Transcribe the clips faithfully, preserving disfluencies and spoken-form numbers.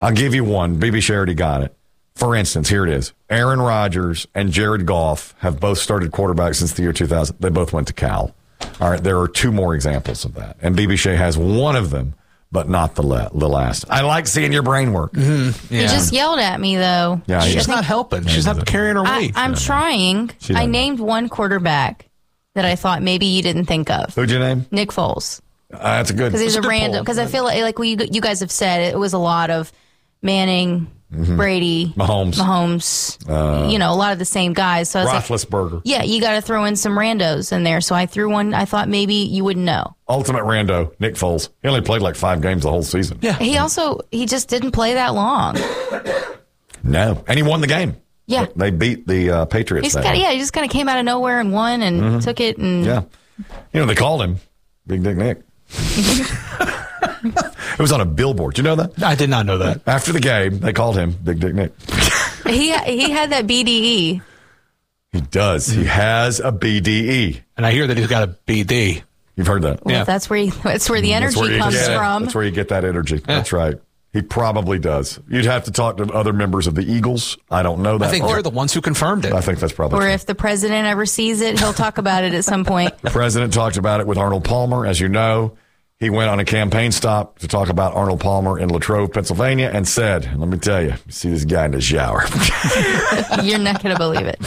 I'll give you one. B B Sharity got it. For instance, here it is. Aaron Rodgers and Jared Goff have both started quarterback since the year two thousand. They both went to Cal. All right, there are two more examples of that. And B B Shea has one of them, but not the, la- the last. I like seeing your brain work. Mm-hmm. Yeah. You just yelled at me, though. Yeah, She's yeah. not helping. She's not carrying her weight. I, I'm trying. She I doesn't. named one quarterback that I thought maybe you didn't think of. Who'd you name? Nick Foles. Uh, that's a good. Because he's That's a a good random. poll. Because I feel like, like we, you guys have said, it was a lot of Manning, Brady, Mahomes. Mahomes. you know, a lot of the same guys. So I was like, Roethlisberger. yeah, you got to throw in some randos in there. So I threw one. I thought maybe you wouldn't know. Ultimate rando, Nick Foles. He only played like five games the whole season. Yeah. He also he just didn't play that long. No. And he won the game. Yeah. They beat the uh, Patriots. He's that kind of way. yeah. He just kind of came out of nowhere and won and took it and Yeah. You know, they called him Big Dick Nick. It was on a billboard. You know that? I did not know that. After the game, they called him Big Dick Nick. he he had that B D E. He does. He has a B D E. And I hear that he's got a B D. You've heard that. Well, Yeah. that's where he, that's where the That's energy where you comes get it. from. That's where you get that energy. That's right. He probably does. You'd have to talk to other members of the Eagles. I don't know that. I think part. they're the ones who confirmed it. I think that's probably Or true. if the president ever sees it, he'll talk about it at some point. The president talked about it with Arnold Palmer. As you know, he went on a campaign stop to talk about Arnold Palmer in Latrobe, Pennsylvania, and said, let me tell you, you see this guy in the shower. You're not going to believe it.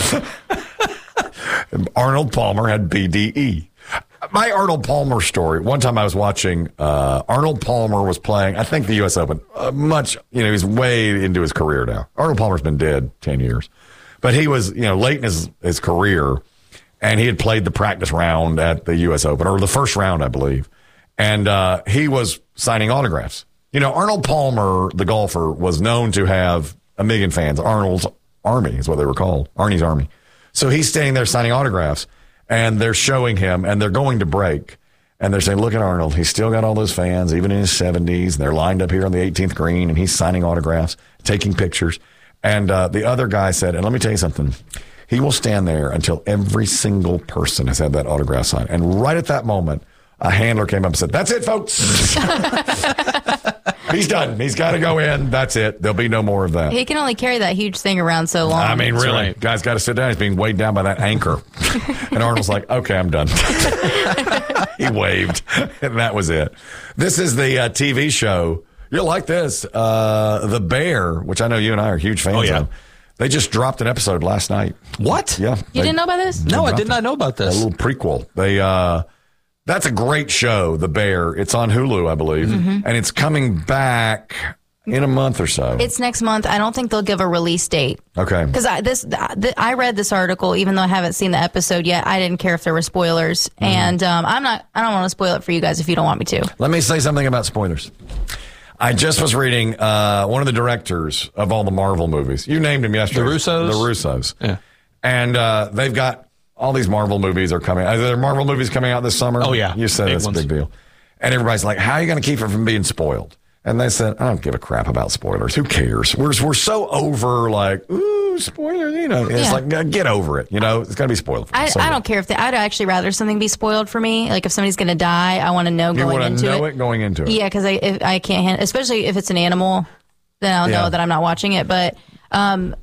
Arnold Palmer had B D E. My Arnold Palmer story, one time I was watching, uh, Arnold Palmer was playing, I think the U S Open, uh, much, you know, he's way into his career now. Arnold Palmer's been dead ten years. But he was, you know, late in his, his career, and he had played the practice round at the U S Open, or the first round, I believe. And uh, he was signing autographs. You know, Arnold Palmer, the golfer, was known to have a million fans. Arnold's Army is what they were called, Arnie's Army. So he's standing there signing autographs, and they're showing him, and they're going to break. And they're saying, look at Arnold. He's still got all those fans, even in his seventies. And they're lined up here on the eighteenth green, and he's signing autographs, taking pictures. And uh, the other guy said, and let me tell you something. He will stand there until every single person has had that autograph signed. And right at that moment, a handler came up and said, that's it, folks. He's done. He's got to go in. That's it. There'll be no more of that. He can only carry that huge thing around so long. I mean, That's really, right. guy's got to sit down. He's being weighed down by that anchor. And Arnold's like, okay, I'm done. He waved, and that was it. This is the uh, T V show. You'll like this. Uh, The Bear, which I know you and I are huge fans Oh, yeah. of. They just dropped an episode last night. What? Yeah. You they- didn't know about this? No, I dropped did not know about A this. little prequel. They, uh, that's a great show, The Bear. It's on Hulu, I believe. And it's coming back in a month or so. It's next month. I don't think they'll give a release date. Okay. Because I this the, I read this article, even though I haven't seen the episode yet. I didn't care if there were spoilers, and um, I'm not. I don't want to spoil it for you guys if you don't want me to. Let me say something about spoilers. I just was reading uh, one of the directors of all the Marvel movies. You named him yesterday. The Russos? The Russos. Yeah. And uh, they've got all these Marvel movies are coming. Are there Marvel movies coming out this summer? Oh, yeah. You said Big that's ones. a big deal. And everybody's like, how are you going to keep it from being spoiled? And they said, I don't give a crap about spoilers. Who cares? We're we're so over like, ooh, spoiler, you know. It's Yeah. like, uh, get over it. You know, it's going to be spoiled. For I, somebody. I don't care if they, I'd actually rather something be spoiled for me. Like if somebody's going to die, I want to know You going want into to know it. it going into it. Yeah, because I if I can't, hand, especially if it's an animal, then I'll Yeah. know that I'm not watching it. But um,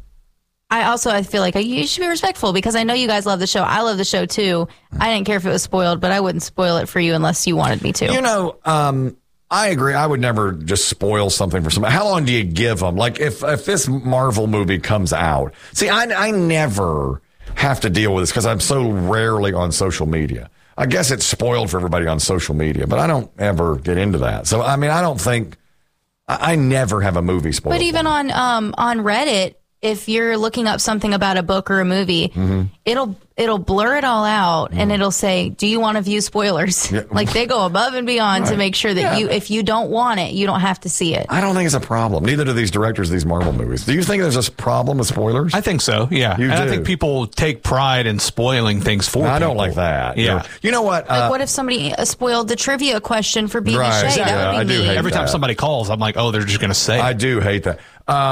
I also I feel like you should be respectful because I know you guys love the show. I love the show too. I didn't care if it was spoiled, but I wouldn't spoil it for you unless you wanted me to. You know, um, I agree. I would never just spoil something for somebody. How long do you give them? Like, if if this Marvel movie comes out, see, I I never have to deal with this because I'm so rarely on social media. I guess it's spoiled for everybody on social media, but I don't ever get into that. So, I mean, I don't think I, I never have a movie spoiled. But even on um on Reddit, if you're looking up something about a book or a movie, Mm-hmm. it'll it'll blur it all out and it'll say, "Do you want to view spoilers?" Yeah. Like they go above and beyond to Right. make sure that Yeah. you, if you don't want it, you don't have to see it. I don't think it's a problem. Neither do these directors of these Marvel movies. Do you think there's a problem with spoilers? I think so, yeah. You and I do. think people take pride in spoiling things for I don't people. like that. Yeah. You know what? Like, Uh, what if somebody uh, spoiled the trivia question for B B Right. Shea? Yeah, That would be I do mean. hate Every time that. somebody calls, I'm like, oh, they're just going to say I it. do hate that.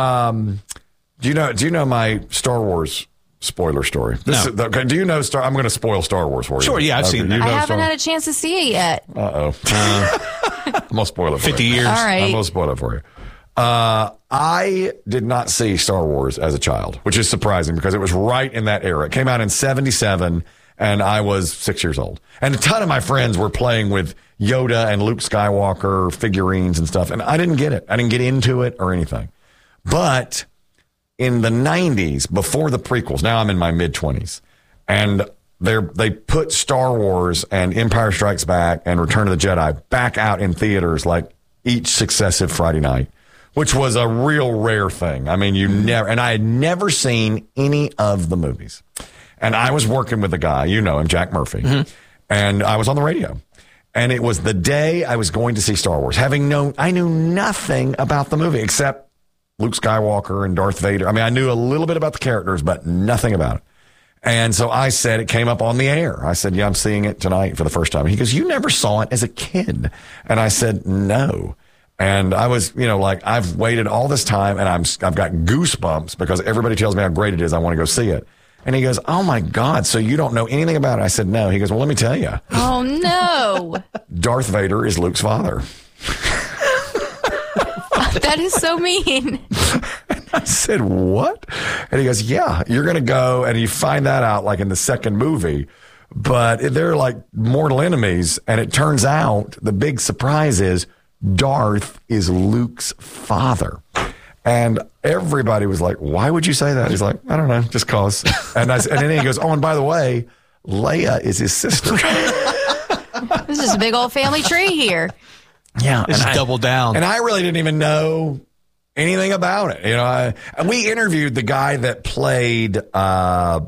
Um, do you know? Do you know my Star Wars spoiler story? This No. is, okay, do you know Star? I'm going to spoil Star Wars for you. Sure, yeah, I've seen that. You I know haven't Star- had a chance to see it yet. Uh-oh. I'm going to spoil it for fifty you. years. All right. I'm going to spoil it for you. Uh, I did not see Star Wars as a child, which is surprising because it was right in that era. It came out in seventy-seven, and I was six years old. And a ton of my friends were playing with Yoda and Luke Skywalker figurines and stuff, and I didn't get it. I didn't get into it or anything. But in the nineties, before the prequels, now I'm in my mid-twenties, and they they put Star Wars and Empire Strikes Back and Return of the Jedi back out in theaters like each successive Friday night, which was a real rare thing. I mean, you never, and I had never seen any of the movies. And I was working with a guy, you know him, Jack Murphy, mm-hmm. and I was on the radio. And it was the day I was going to see Star Wars, having known, I knew nothing about the movie except Luke Skywalker and Darth Vader. I mean, I knew a little bit about the characters, but nothing about it. And so I said, it came up on the air. I said, yeah, I'm seeing it tonight for the first time. He goes, you never saw it as a kid. And I said, no. And I was, you know, like, I've waited all this time and I'm, I've got goosebumps because everybody tells me how great it is. I want to go see it. And he goes, oh my God, so you don't know anything about it? I said, no. He goes, well, let me tell you. Oh no. Darth Vader is Luke's father. That is so mean. I said, what? And he goes, yeah, you're going to go and you find that out like in the second movie, but they're like mortal enemies. And it turns out the big surprise is Darth is Luke's father. And everybody was like, why would you say that? He's like, I don't know, just cause. And, I, and then he goes, oh, and by the way, Leia is his sister. This is a big old family tree here. Yeah. Just I, double down. And I really didn't even know anything about it. You know, I, we interviewed the guy that played uh,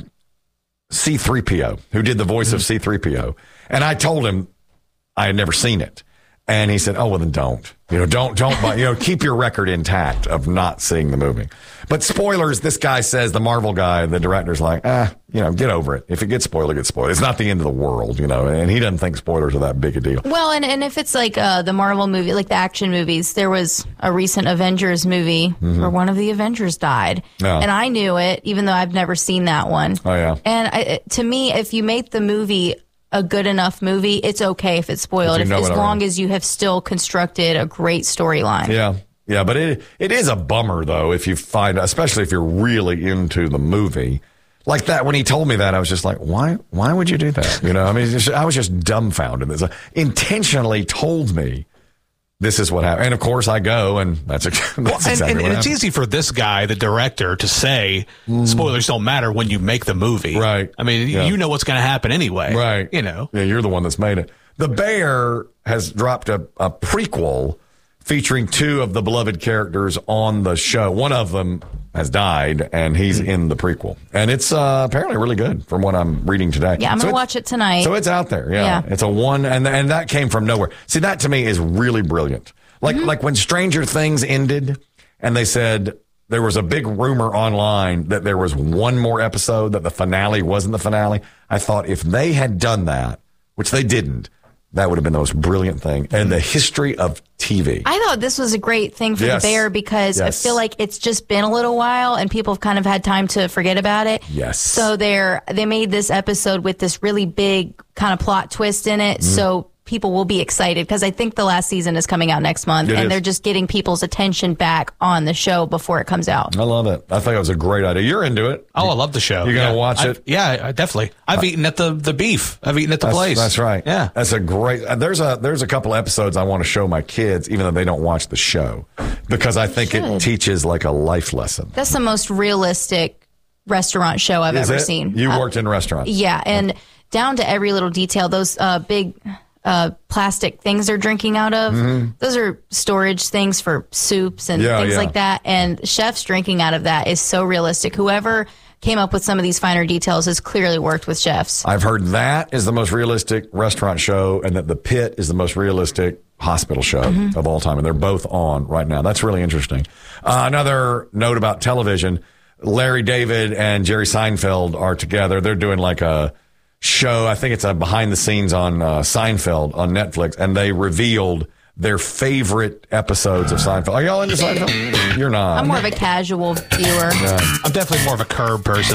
C three P O, who did the voice mm-hmm. of C three P O. And I told him I had never seen it. And he said, oh, well, then don't. You know, don't, don't, you know, keep your record intact of not seeing the movie. But spoilers, this guy says, the Marvel guy, the director's like, ah, you know, get over it. If it gets spoiled, it gets spoiled. It's not the end of the world, you know, and he doesn't think spoilers are that big a deal. Well, and, and if it's like uh, the Marvel movie, like the action movies, there was a recent Avengers movie mm-hmm. where one of the Avengers died. Yeah. And I knew it, even though I've never seen that one. Oh, yeah. And I, to me, if you make the movie a good enough movie, it's okay if it's spoiled, if, as long mean. as you have still constructed a great storyline. Yeah, yeah, but it it is a bummer, though, if you find, especially if you're really into the movie. Like that, when he told me that, I was just like, why Why would you do that? You know, I mean, just, I was just dumbfounded. This intentionally told me this is what happened. And, of course, I go, and that's, that's well, exactly and, and, what and it's happened. easy for this guy, the director, to say mm. spoilers don't matter when you make the movie. Right. I mean, yeah. you know what's going to happen anyway. Right. You know. Yeah, you're the one that's made it. The Bear has dropped a, a prequel featuring two of the beloved characters on the show. One of them has died, and he's in the prequel. And it's uh, apparently really good from what I'm reading today. Yeah, I'm so going to watch it tonight. So it's out there. Yeah. yeah. It's a one, and and that came from nowhere. See, that to me is really brilliant. Like mm-hmm. like when Stranger Things ended, and they said there was a big rumor online that there was one more episode, that the finale wasn't the finale. I thought if they had done that, which they didn't, that would have been the most brilliant thing in the history of T V. I thought this was a great thing for yes. the Bear because yes. I feel like it's just been a little while and people have kind of had time to forget about it. Yes. So they're they made this episode with this really big kind of plot twist in it. Mm. So people will be excited because I think the last season is coming out next month, it and is. they're just getting people's attention back on the show before it comes out. I love it. I think it was a great idea. You're into it. Oh, I love the show. You're gonna yeah. watch I've, it? Yeah, I, definitely. I've uh, eaten at the the beef. I've eaten at the that's, place. That's right. Yeah, that's a great. Uh, there's a there's a couple episodes I want to show my kids, even though they don't watch the show, because I think it teaches like a life lesson. That's the most realistic restaurant show I've Is ever it? seen. You uh, worked in restaurants. Yeah, and down to every little detail. Those uh, big. Uh, plastic things they're drinking out of. Mm-hmm. Those are storage things for soups and yeah, things yeah. like that. And chefs drinking out of that is so realistic. Whoever came up with some of these finer details has clearly worked with chefs. I've heard that is the most realistic restaurant show, and that The Pit is the most realistic hospital show mm-hmm. of all time. And they're both on right now. That's really interesting. Uh, another note about television: Larry David and Jerry Seinfeld are together. They're doing like a show. I think it's a behind the scenes on uh, Seinfeld on Netflix, and they revealed their favorite episodes of Seinfeld. Are y'all into Seinfeld? You're not. I'm more of a casual viewer. Yeah. I'm definitely more of a Curb person.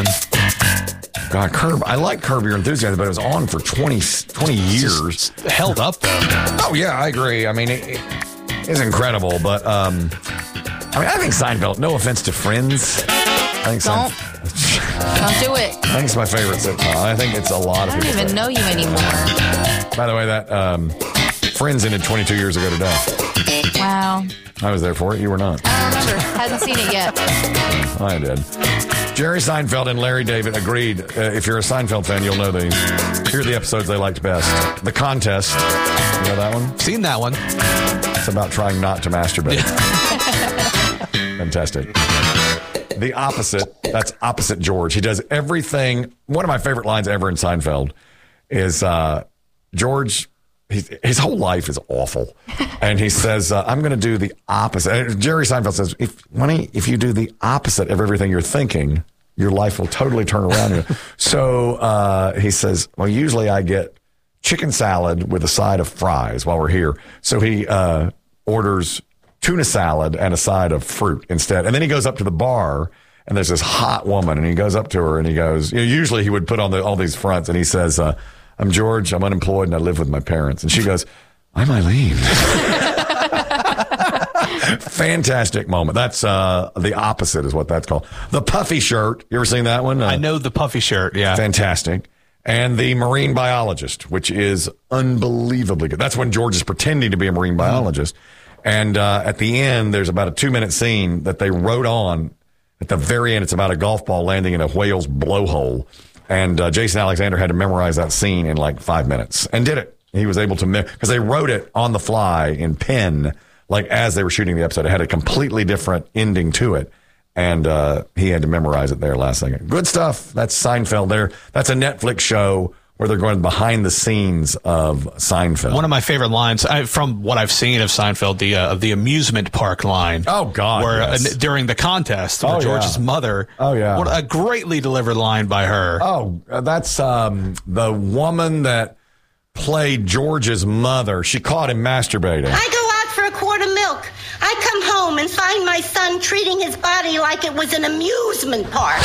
God, Curb. I like Curb Your Enthusiasm, but it was on for twenty, twenty years. It's held up, though. Oh, yeah, I agree. I mean, it, it's incredible, but um, I mean, I think Seinfeld, no offense to Friends. I think Don't. Seinfeld, Don't do it. I think it's my favorite sitcom. I think it's a lot of I don't people. even know you anymore. By the way, that um, Friends ended twenty-two years ago today. Wow. I was there for it. You were not. I don't remember. Hasn't seen it yet. I did. Jerry Seinfeld and Larry David agreed. Uh, if you're a Seinfeld fan, you'll know these. Here are the episodes they liked best. The Contest. You know that one? Seen that one. It's about trying not to masturbate. Fantastic. The Opposite. That's Opposite George. He does everything. One of my favorite lines ever in Seinfeld is uh, George, he's, his whole life is awful. And he says, uh, I'm going to do the opposite. And Jerry Seinfeld says, if, Money, if you do the opposite of everything you're thinking, your life will totally turn around. Here. So uh, he says, well, usually I get chicken salad with a side of fries while we're here. So he uh, orders tuna salad and a side of fruit instead. And then he goes up to the bar and there's this hot woman and he goes up to her and he goes, you know, usually he would put on the, all these fronts and he says, uh, I'm George, I'm unemployed and I live with my parents. And she goes, I'm Eileen. Fantastic moment. That's uh, The Opposite is what that's called. The Puffy Shirt. You ever seen that one? Uh, I know the puffy shirt. Yeah. Fantastic. And The Marine Biologist, which is unbelievably good. That's when George is pretending to be a marine biologist. And uh, at the end, there's about a two-minute scene that they wrote on. At the very end, it's about a golf ball landing in a whale's blowhole. And uh, Jason Alexander had to memorize that scene in like five minutes and did it. He was able to, because they wrote it on the fly in pen, like as they were shooting the episode. It had a completely different ending to it. And uh, he had to memorize it there last second. Good stuff. That's Seinfeld there. That's a Netflix show where they're going behind the scenes of Seinfeld. One of my favorite lines I, from what I've seen of Seinfeld, the uh, the amusement park line. Oh, God, Where yes. uh, during the contest, where Oh, George's yeah. mother. Oh, yeah. What a greatly delivered line by her. Oh, uh, that's um, the woman that played George's mother. She caught him masturbating. I go out for a quart of milk. I come home and find my son treating his body like it was an amusement park.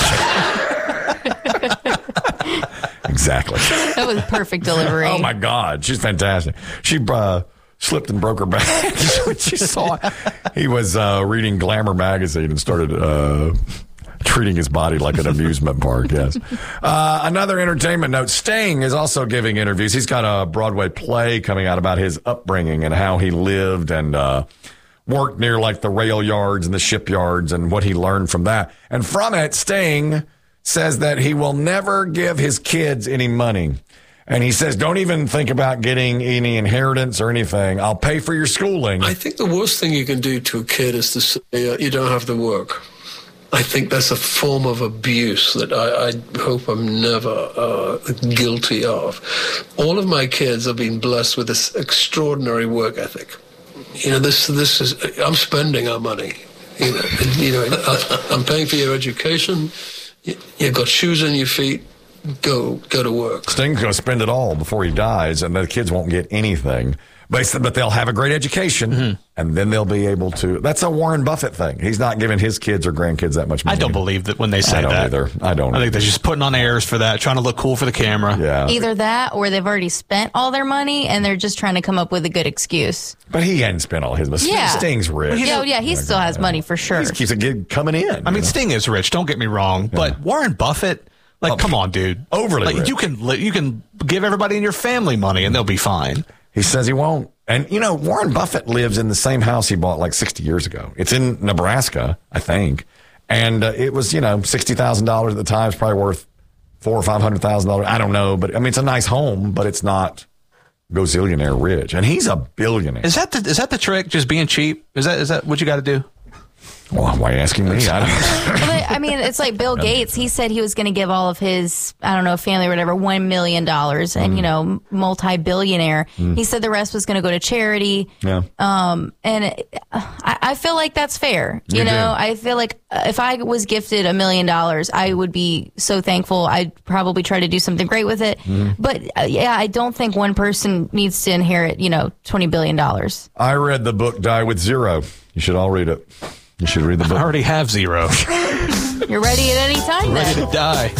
Exactly. That was perfect delivery. Oh, my God. She's fantastic. She uh, slipped and broke her back when she saw it. He was uh, reading Glamour magazine and started uh, treating his body like an amusement park, yes. Uh, another entertainment note, Sting is also giving interviews. He's got a Broadway play coming out about his upbringing and how he lived and uh, worked near like the rail yards and the shipyards and what he learned from that. And from it, Sting says that he will never give his kids any money. And he says, don't even think about getting any inheritance or anything. I'll pay for your schooling. I think the worst thing you can do to a kid is to say, uh, you don't have to work. I think that's a form of abuse that I, I hope I'm never uh, guilty of. All of my kids have been blessed with this extraordinary work ethic. You know, this this is, I'm spending our money. You know, you know I, I'm paying for your education. You, you've got shoes on your feet. Go go to work. Sting's going to spend it all before he dies, and the kids won't get anything. But, but they'll have a great education, mm-hmm. and then they'll be able to. That's a Warren Buffett thing. He's not giving his kids or grandkids that much money. I don't believe that when they say I don't that. either. I don't. I think either. they're just putting on airs for that, trying to look cool for the camera. Yeah. Either that or they've already spent all their money and they're just trying to come up with a good excuse. But he hadn't spent all his money. Yeah. Sting's rich. Yeah, yeah, he still has money for sure. He just keeps it get- coming in. I mean, you know? Sting is rich. Don't get me wrong, but Warren Buffett, like, Oh, come on, dude, overly like, rich. You can li- you can give everybody in your family money and they'll be fine. He says he won't. And, you know, Warren Buffett lives in the same house he bought like sixty years ago. It's in Nebraska, I think. And uh, it was, you know, sixty thousand dollars at the time. It's probably worth four or five hundred thousand dollars. I don't know. But, I mean, it's a nice home, but it's not gazillionaire rich. And he's a billionaire. Is that the, is that the trick? Just being cheap? Is that is that what you got to do? Well, why are you asking me? I don't know. Well, I mean, it's like Bill Gates. He said he was going to give all of his, I don't know, family or whatever, one million dollars and, Mm. you know, multi-billionaire. Mm. He said the rest was going to go to charity. Yeah. Um, and it, I, I feel like that's fair. You, You know, do. I feel like if I was gifted a million dollars, I would be so thankful. I'd probably try to do something great with it. Mm. But uh, yeah, I don't think one person needs to inherit, you know, twenty billion dollars. I read the book Die with Zero. You should all read it. You should read the I book. already have zero. You're ready at any time Ready then. to die.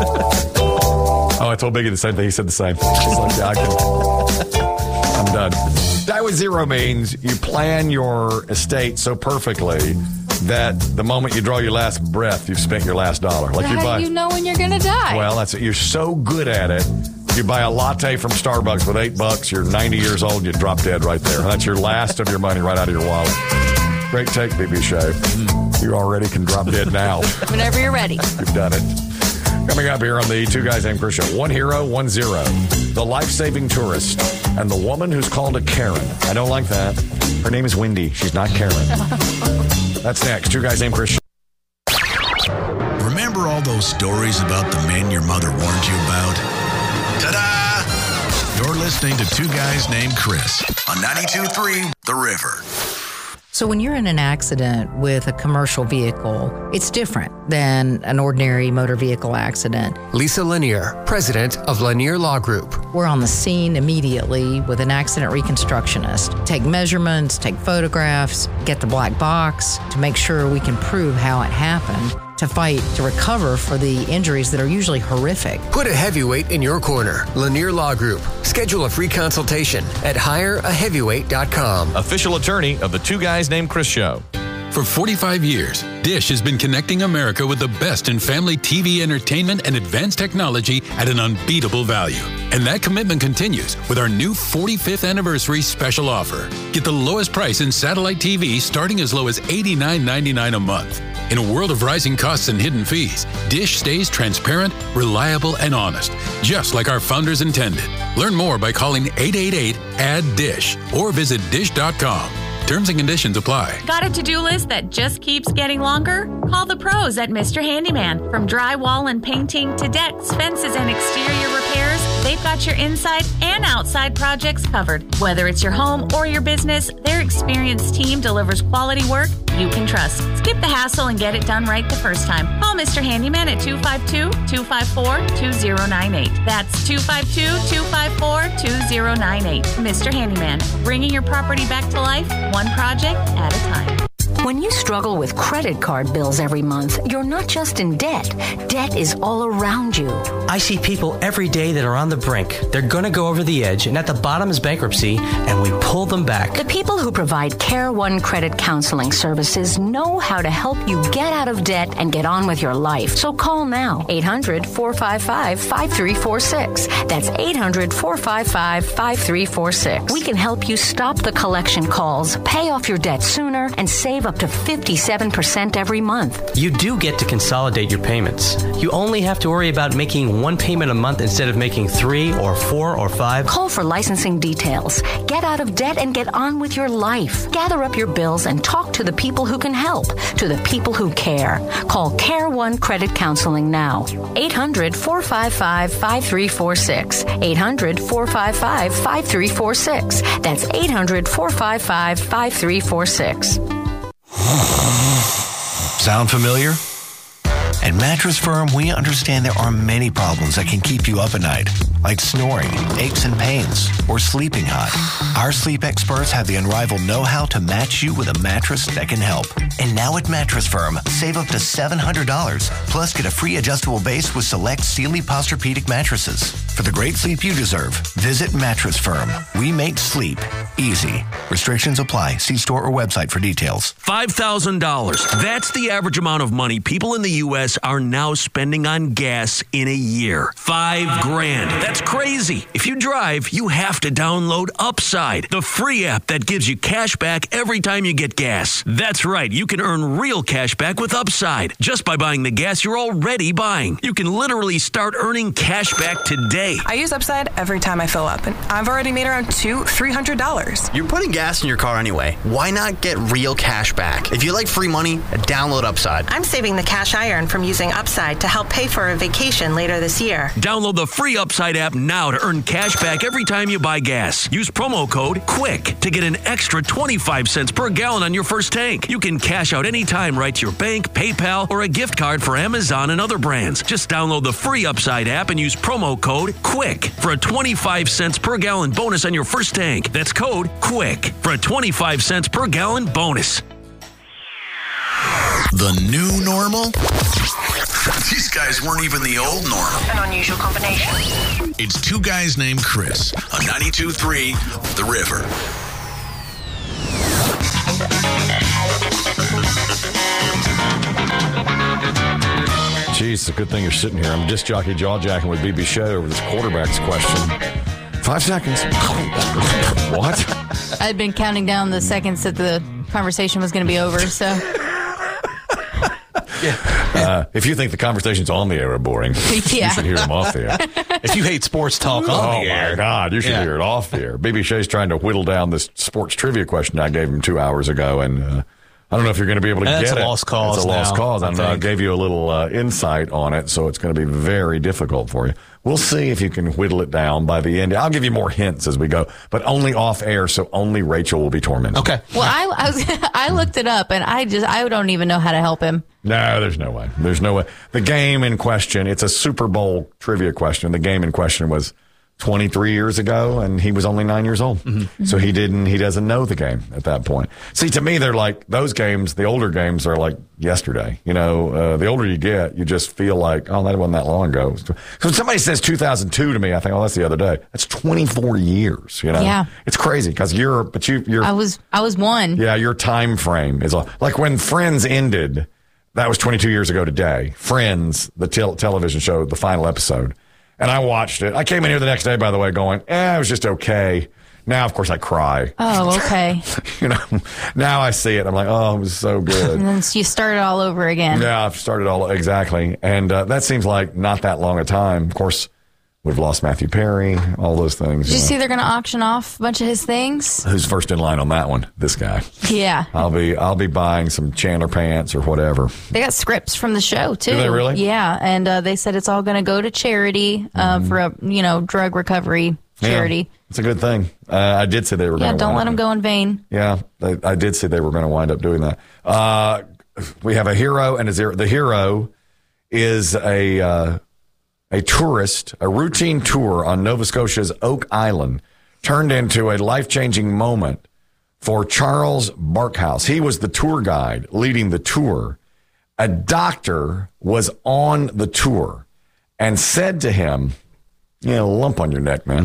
Oh, I told Biggie the same thing. He said the same. He's like, yeah, I can. I'm done. Die with Zero means you plan your estate so perfectly that the moment you draw your last breath, you've spent your last dollar. Like How you buy. do you know when you're going to die? Well, that's it. You're so good at it. You buy a latte from Starbucks with eight bucks. You're ninety years old. You drop dead right there. That's your last of your money right out of your wallet. Great take, B B Shea. You already can drop dead now. Whenever you're ready. You've done it. Coming up here on the Two Guys Named Chris show, one hero, one zero. The life-saving tourist and the woman who's called a Karen. I don't like that. Her name is Wendy. She's not Karen. That's next. Two Guys Named Chris show. Remember all those stories about the men your mother warned you about? Ta-da! You're listening to Two Guys Named Chris on ninety-two point three The River. So when you're in an accident with a commercial vehicle, it's different than an ordinary motor vehicle accident. Lisa Lanier, president of Lanier Law Group. We're on the scene immediately with an accident reconstructionist. Take measurements, take photographs, get the black box to make sure we can prove how it happened, to fight to recover for the injuries that are usually horrific. Put a heavyweight in your corner. Lanier Law Group. Schedule a free consultation at hire a heavyweight dot com. Official attorney of the Two Guys Named Chris show. For forty-five years, Dish has been connecting America with the best in family T V entertainment and advanced technology at an unbeatable value. And that commitment continues with our new forty-fifth anniversary special offer. Get the lowest price in satellite T V starting as low as eighty-nine ninety-nine a month. In a world of rising costs and hidden fees, Dish stays transparent, reliable, and honest, just like our founders intended. Learn more by calling eight eight eight, A D D I S H or visit dish dot com. Terms and conditions apply. Got a to-do list that just keeps getting longer? Call the pros at Mister Handyman. From drywall and painting to decks, fences, and exterior repairs, they've got your inside and outside projects covered. Whether it's your home or your business, their experienced team delivers quality work you can trust. Skip the hassle and get it done right the first time. Call Mister Handyman at two five two, two five four, two zero nine eight. That's two five two, two five four, two zero nine eight. Mister Handyman, bringing your property back to life, one project at a time. When you struggle with credit card bills every month, you're not just in debt. Debt is all around you. I see people every day that are on the brink. They're going to go over the edge, and at the bottom is bankruptcy, and we pull them back. The people who provide Care One Credit Counseling Services know how to help you get out of debt and get on with your life. So call now, eight hundred, four five five, five three four six. That's eight hundred, four five five, five three four six. We can help you stop the collection calls, pay off your debt sooner, and save up to fifty-seven percent every month. You do get to consolidate your payments. You only have to worry about making one payment a month instead of making three or four or five. Call for licensing details. Get out of debt and get on with your life. Gather up your bills and talk to the people who can help, to the people who care. Call Care One Credit Counseling now. eight hundred, four five five, five three four six. eight hundred, four five five, five three four six. That's eight hundred, four five five, five three four six. Sound familiar? At Mattress Firm, we understand there are many problems that can keep you up at night, like snoring, aches and pains, or sleeping hot. Our sleep experts have the unrivaled know-how to match you with a mattress that can help. And now at Mattress Firm, save up to seven hundred dollars, plus get a free adjustable base with select Sealy Posturepedic mattresses. For the great sleep you deserve, visit Mattress Firm. We make sleep easy. Restrictions apply. See store or website for details. five thousand dollars. That's the average amount of money people in the U S are now spending on gas in a year. Five grand. That's crazy. If you drive, you have to download Upside, the free app that gives you cash back every time you get gas. That's right. You can earn real cash back with Upside just by buying the gas you're already buying. You can literally start earning cash back today. I use Upside every time I fill up, and I've already made around two, three hundred dollars. You're putting gas in your car anyway. Why not get real cash back? If you like free money, download Upside. I'm saving the cash I earn from using Upside to help pay for a vacation later this year. Download the free Upside app now to earn cash back every time you buy gas. Use promo code QUICK to get an extra twenty-five cents per gallon on your first tank. You can cash out anytime right to your bank, PayPal, or a gift card for Amazon and other brands. Just download the free Upside app and use promo code QUICK for a twenty-five cents per gallon bonus on your first tank. That's code QUICK for a twenty-five cents per gallon bonus. The new normal? These guys weren't even the old normal. An unusual combination. It's Two Guys Named Chris on ninety-two point three The River. Jeez, it's a good thing you're sitting here. I'm disc jockey jaw jacking with B B Show over this quarterback's question. Five seconds. What? I'd been counting down the seconds that the conversation was going to be over, so. Uh, if you think the conversations on the air are boring, Yeah. you should hear them off the air. If you hate sports talk on oh the air. my God, you should Yeah. hear it off the air. B B Shay's trying to whittle down this sports trivia question I gave him two hours ago, and uh, I don't know if you're going to be able to That's get a it. lost cause It's a lost now, cause. I I, know, I think. gave you a little uh, insight on it, so it's going to be very difficult for you. We'll see if you can whittle it down by the end. I'll give you more hints as we go, but only off air, so only Rachel will be tormented. Okay. Well, I, I was I looked it up, and I just I don't even know how to help him. No, there's no way. There's no way. The game in question, it's a Super Bowl trivia question. The game in question was twenty-three years ago, and he was only nine years old. Mm-hmm. So he didn't, he doesn't know the game at that point. See, to me, they're like, those games, the older games are like yesterday. You know, uh, the older you get, you just feel like, oh, that wasn't that long ago. So when somebody says two thousand two to me, I think, oh, that's the other day. That's twenty-four years, you know? Yeah. It's crazy because you're, but you, you're, I was I was one. yeah, your time frame is all, like when Friends ended. That was twenty-two years ago today. Friends, the tel- television show, the final episode. And I watched it. I came in here the next day, by the way, going, eh, it was just okay. Now, of course, I cry. Oh, okay. You know, now I see it. I'm like, oh, it was so good. And then you start it all over again. Yeah, I've started all, exactly. And uh, that seems like not that long a time. Of course, we've lost Matthew Perry, all those things. Did you know. see they're going to auction off a bunch of his things? Who's first in line on that one? This guy. Yeah. I'll be I'll be buying some Chandler pants or whatever. They got scripts from the show, too. Do they really? Yeah, and uh, they said it's all going to go to charity uh, Mm-hmm. for a, you know, drug recovery charity. Yeah, it's a good thing. Uh, I did say they were Yeah, going to don't let them go in vain. Yeah, they, I did say they were going to wind up doing that. Uh, we have a hero and a zero. The hero is a uh, a tourist, a routine tour on Nova Scotia's Oak Island turned into a life-changing moment for Charles Barkhouse. He was the tour guide leading the tour. A doctor was on the tour and said to him, "You know, a lump on your neck, man."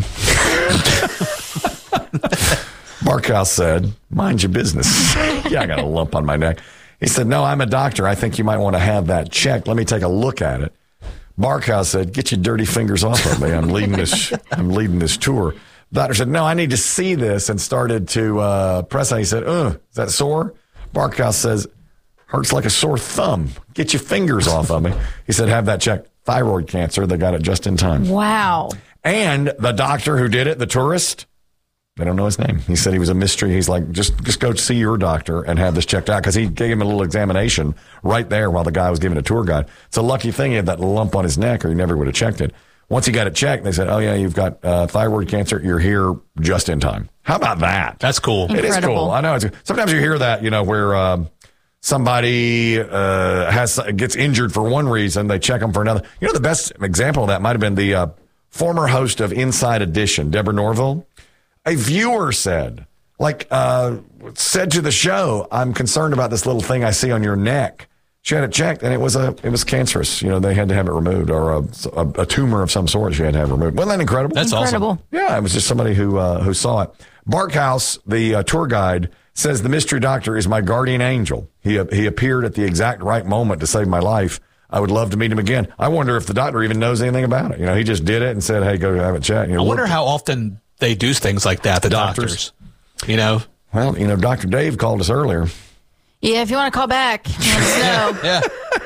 Barkhouse said, "Mind your business." "Yeah, I got a lump on my neck." He said, "No, I'm a doctor. I think you might want to have that checked. Let me take a look at it." Barkhouse said, "Get your dirty fingers off of me. I'm leading this, I'm leading this tour." The doctor said, "No, I need to see this," and started to uh, press on. He said, "Uh, is that sore?" Barkhouse says, "Hurts like a sore thumb. Get your fingers off of me." He said, "Have that checked. Thyroid cancer." They got it just in time. Wow. And the doctor who did it, the tourist, they don't know his name. He said he was a mystery. He's like, just just go see your doctor and have this checked out, because he gave him a little examination right there while the guy was giving a tour guide. It's a lucky thing he had that lump on his neck, or he never would have checked it. Once he got it checked, they said, "Oh, yeah, you've got uh, thyroid cancer. You're here just in time." How about that? That's cool. It is cool. I know. It's, sometimes you hear that, you know, where um, somebody uh, has gets injured for one reason, they check them for another. You know, the best example of that might have been the uh, former host of Inside Edition, Deborah Norville. A viewer said, like, uh, said to the show, "I'm concerned about this little thing I see on your neck." She had it checked, and it was a it was cancerous. You know, they had to have it removed, or a, a, a tumor of some sort she had to have removed. Wasn't that incredible? That's Incredible. awesome. Yeah, it was just somebody who uh, who saw it. Barkhouse, the uh, tour guide, says the mystery doctor is my guardian angel. He he appeared at the exact right moment to save my life. I would love to meet him again. I wonder if the doctor even knows anything about it. You know, he just did it and said, "Hey, go have it checked." You know, I wonder look- how often they do things like that, the Doctors. doctors. You know? Well, you know, Doctor Dave called us earlier. Yeah, if you want to call back, let us know. Yeah.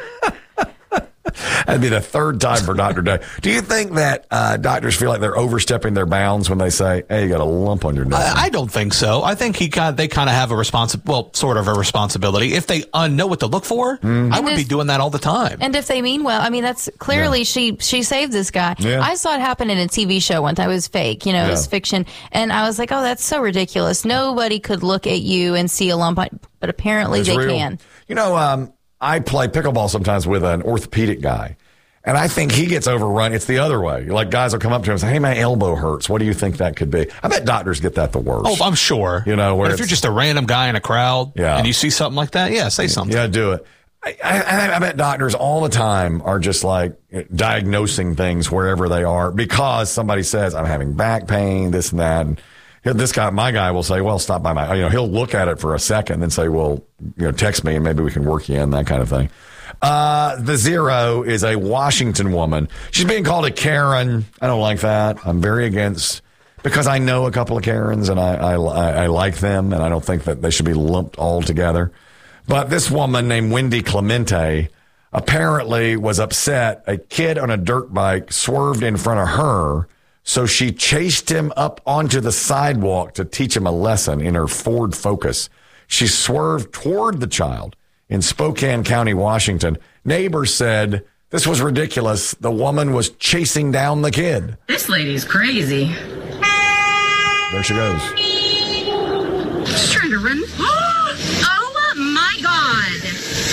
That'd be the third time for Doctor Dave. Do you think that uh, doctors feel like they're overstepping their bounds when they say, "Hey, you got a lump on your neck"? I, I don't think so. I think he kind they kind of have a responsi- well, sort of a responsibility. If they uh, know what to look for, Mm-hmm. I would be doing that all the time. And if they mean well, I mean, that's clearly she she saved this guy. Yeah. I saw it happen in a T V show one time. It was fake, you know, it was Yeah. fiction. And I was like, oh, that's so ridiculous. Nobody could look at you and see a lump, on, but apparently It's they real. can. You know, um, I play pickleball sometimes with an orthopedic guy, and I think he gets overrun. It's the other way. Like, guys will come up to him and say, "Hey, my elbow hurts. What do you think that could be?" I bet doctors get that the worst. Oh, I'm sure. You know, where But if you're it's- just a random guy in a crowd Yeah. and you see something like that, yeah, say something. Yeah, do it. I, I, I bet doctors all the time are just like diagnosing things wherever they are because somebody says, "I'm having back pain, this and that." And, this guy, my guy will say, well, stop by my, you know, he'll look at it for a second and then say, well, you know, text me and maybe we can work you in, that kind of thing. Uh, the zero is a Washington woman. She's being called a Karen. I don't like that. I'm very against, because I know a couple of Karens and I, I, I like them and I don't think that they should be lumped all together. But this woman named Wendy Clemente apparently was upset. A kid on a dirt bike swerved in front of her, so she chased him up onto the sidewalk to teach him a lesson in her Ford Focus. She swerved toward the child in Spokane County, Washington. Neighbors said this was ridiculous. The woman was chasing down the kid. This lady's crazy. There she goes. She's trying to run. Oh, my God.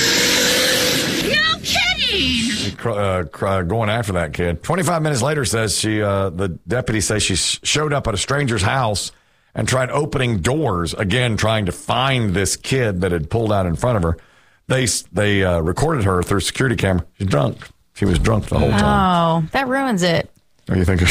No kidding. Uh, uh, going after that kid. twenty-five minutes later, says she, uh, the deputy says she showed up at a stranger's house and tried opening doors, again, trying to find this kid that had pulled out in front of her. They they uh, recorded her through a security camera. She's drunk. She was drunk the whole time. Oh, that ruins it. Oh, you think?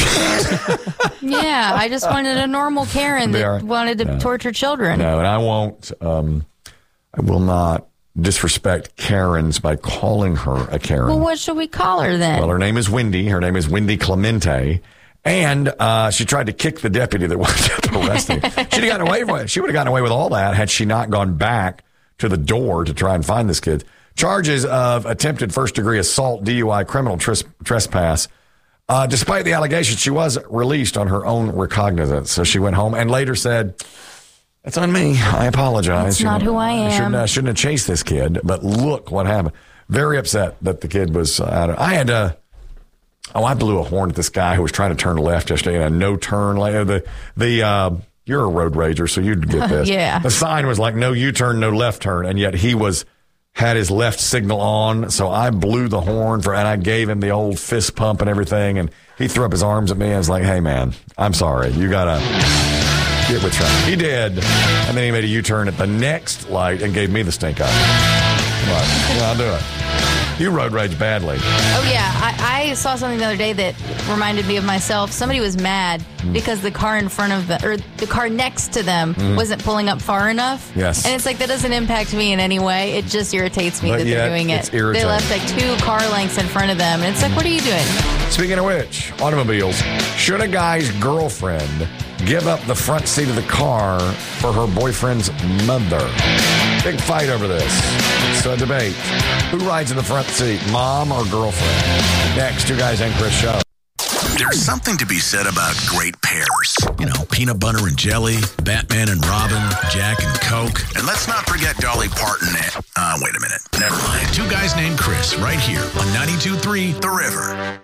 Yeah, I just wanted a normal Karen that are, wanted to no. torture children. No, and I won't, um, I will not disrespect Karens by calling her a Karen. Well, what should we call her then? Well, her name is Wendy. Her name is Wendy Clemente. And uh, she tried to kick the deputy that wound up arresting her. She'd have gotten away with it. She would have gotten away with all that had she not gone back to the door to try and find this kid. Charges of attempted first-degree assault, D U I, criminal tres- trespass. Uh, despite the allegations, she was released on her own recognizance. So she went home and later said, "It's on me. I apologize. It's not you know, who I am. I shouldn't, I shouldn't have chased this kid, but look what happened." Very upset that the kid was out of, I had to, oh, I blew a horn at this guy who was trying to turn left yesterday in a no-turn lane. The, the, uh, you're a road rager, so you'd get this. Yeah. The sign was like, no U-turn, no left turn, and yet he was, had his left signal on, so I blew the horn for, and I gave him the old fist pump and everything, and he threw up his arms at me. I was like, "Hey, man, I'm sorry. You gotta get with traffic." He did, and then he made a U-turn at the next light and gave me the stink eye. Come on, well, I'll do it. You road rage badly. Oh, yeah. I, I saw something the other day that reminded me of myself. Somebody was mad mm. because the car in front of them, or the car next to them, mm. wasn't pulling up far enough. Yes. And it's like, that doesn't impact me in any way. It just irritates me but that they're doing it. It's irritating. They left like two car lengths in front of them. And it's like, what are you doing? Speaking of which, automobiles. Should a guy's girlfriend give up the front seat of the car for her boyfriend's mother? Big fight over this. It's a debate. Who rides in the front seat, mom or girlfriend? Next, Two Guys and Chris Show. There's something to be said about great pairs. You know, peanut butter and jelly, Batman and Robin, Jack and Coke. And let's not forget Dolly Parton and... Uh, wait a minute. Never mind. Two Guys Named Chris, right here on ninety-two point three The River.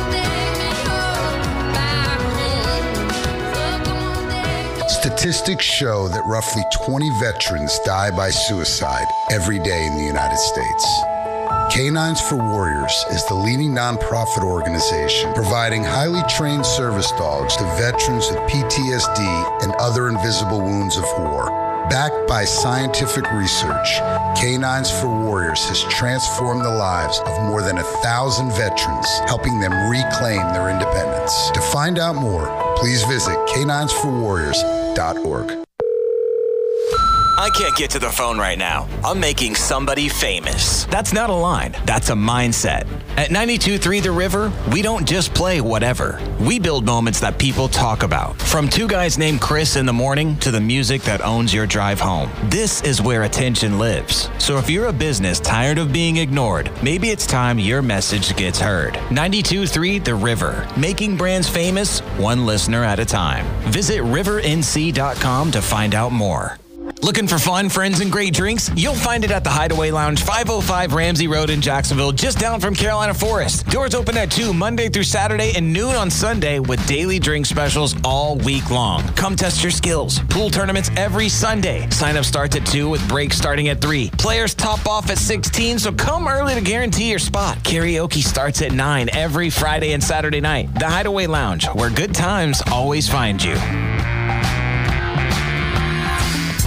Statistics show that roughly twenty veterans die by suicide every day in the United States. Canines for Warriors is the leading nonprofit organization providing highly trained service dogs to veterans with P T S D and other invisible wounds of war. Backed by scientific research, Canines for Warriors has transformed the lives of more than a thousand veterans, helping them reclaim their independence. To find out more, please visit canines for warriors dot org. I can't get to the phone right now. I'm making somebody famous. That's not a line. That's a mindset. At ninety-two point three The River, we don't just play whatever. We build moments that people talk about. From Two Guys Named Chris in the morning to the music that owns your drive home. This is where attention lives. So if you're a business tired of being ignored, maybe it's time your message gets heard. ninety-two point three The River, making brands famous one listener at a time. Visit river n c dot com to find out more. Looking for fun, friends, and great drinks? You'll find it at the Hideaway Lounge, five oh five Ramsey Road in Jacksonville, just down from Carolina Forest. Doors open at two Monday through Saturday and noon on Sunday with daily drink specials all week long. Come test your skills. Pool tournaments every Sunday. Sign up starts at two with breaks starting at three. Players top off at sixteen, so come early to guarantee your spot. Karaoke starts at nine every Friday and Saturday night. The Hideaway Lounge, where good times always find you. When you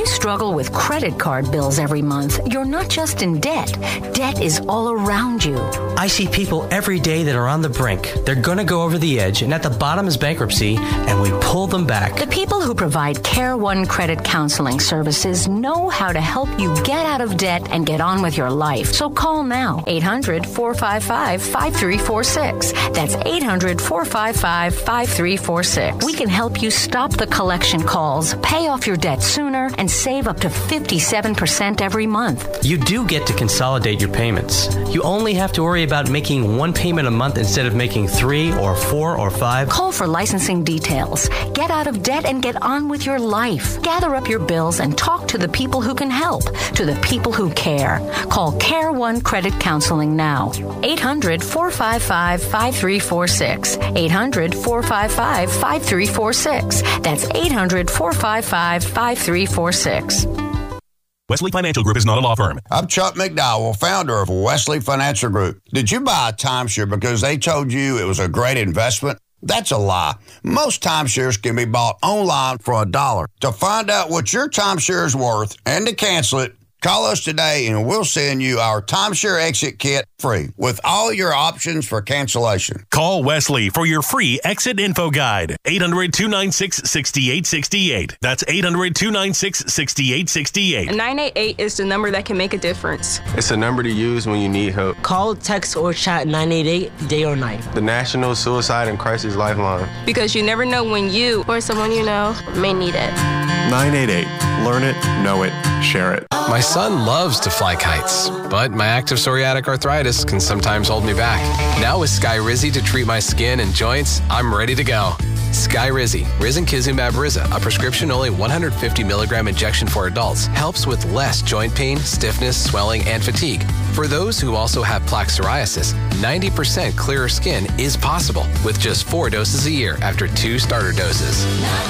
you struggle with credit card bills every month, you're not just in debt. Debt is all around you. I see people every day that are on the brink. They're going to go over the edge, and at the bottom is bankruptcy, and we pull them back. The people who provide Care One Credit Counseling Services know how to help you get out of debt and get on with your life. So call now, eight hundred, four five five, five three four six. That's eight hundred, four five five, five three four six. We can help you stop the collection calls, pay off your debt sooner, and save up to fifty-seven percent every month. You do get to consolidate your payments. You only have to worry about making one payment a month instead of making three or four or five. Call for licensing details. Get out of debt and get on with your life. Gather up your bills and talk to the people who can help, to the people who care. Call Care One Credit Counseling now. eight hundred, four five five, five three four six. eight hundred, four five five, five three four six. That's eight hundred, four five five, five three four six. Wesley Financial Group is not a law firm. I'm Chuck McDowell, founder of Wesley Financial Group. Did you buy a timeshare because they told you it was a great investment? That's a lie. Most timeshares can be bought online for a dollar. To find out what your timeshare is worth and to cancel it, call us today and we'll send you our timeshare exit kit free with all your options for cancellation. Call Wesley for your free exit info guide. eight hundred, two nine six, six eight six eight. That's eight hundred, two nine six, six eight six eight. nine eight eight is the number that can make a difference. It's a number to use when you need help. Call, text, or chat nine eight eight day or night. The National Suicide and Crisis Lifeline. Because you never know when you or someone you know may need it. nine eight eight. Learn it, know it, share it. My son loves to fly kites, but my active psoriatic arthritis can sometimes hold me back. Now with Skyrizi to treat my skin and joints, I'm ready to go. Skyrizi, Risankizumab Riza, a prescription-only one hundred fifty milligram injection for adults, helps with less joint pain, stiffness, swelling, and fatigue. For those who also have plaque psoriasis, ninety percent clearer skin is possible with just four doses a year after two starter doses.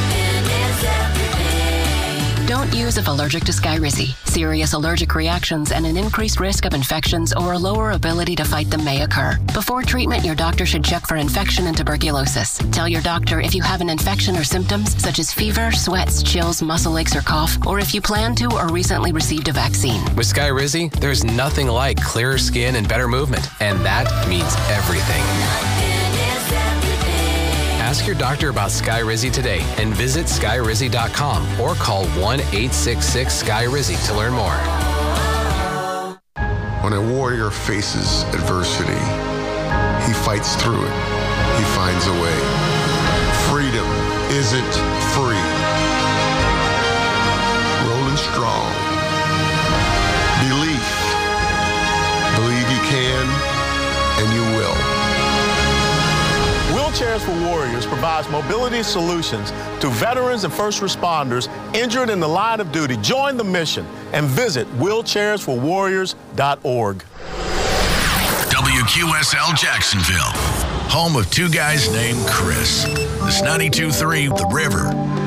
Don't use if allergic to Skyrizi. Serious allergic reactions and an increased risk of infections or a lower ability to fight them may occur. Before treatment, your doctor should check for infection and tuberculosis. Tell your doctor if you have an infection or symptoms such as fever, sweats, chills, muscle aches, or cough, or if you plan to or recently received a vaccine. With Skyrizi, there's nothing like clearer skin and better movement, and that means everything. Ask your doctor about Skyrizi today and visit skyrizi dot com or call one eight six six, S K Y R I Z I to learn more. When a warrior faces adversity, he fights through it. He finds a way. Freedom isn't free. Rolling strong. Belief. Believe you can and you will. Wheelchairs for Warriors provides mobility solutions to veterans and first responders injured in the line of duty. Join the mission and visit wheelchairs for warriors dot org. W Q S L Jacksonville, home of two guys named Chris. This ninety-two point three The River.